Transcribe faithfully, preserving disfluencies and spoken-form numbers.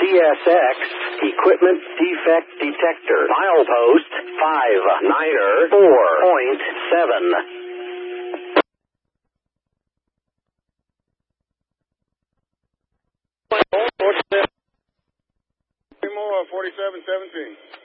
C S X Equipment Defect Detector. Milepost five niner four point seven. More forty-seven seventeen.